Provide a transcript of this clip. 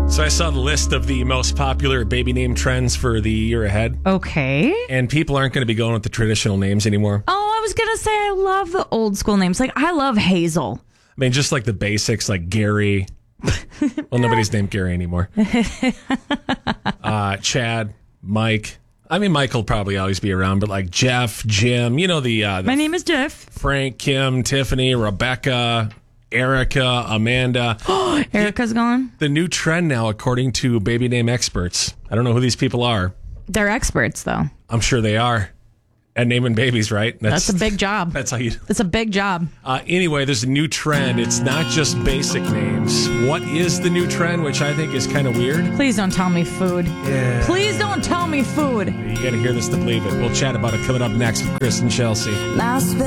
So I saw the list of the most popular baby name trends for the year ahead. Okay. And people aren't going to be going with the traditional names anymore. Oh, I was going to say I love the old school names. Like, I love Hazel. I mean, just like the basics, like Gary. Well, nobody's named Gary anymore. Chad, Mike. I mean, Mike will probably always be around, but like Jeff, Jim, the My name is Jeff. Frank, Kim, Tiffany, Rebecca, Erica, Amanda. Erica's gone. The new trend now, according to baby name experts. I don't know who these people are. They're experts, though. I'm sure they are. At naming babies, right? That's a big job. That's how you... It's a big job. Anyway, there's a new trend. It's not just basic names. What is the new trend, which I think is kind of weird? Please don't tell me food. Yeah. Please don't tell me food. You got to hear this to believe it. We'll chat about it coming up next with Chris and Chelsea.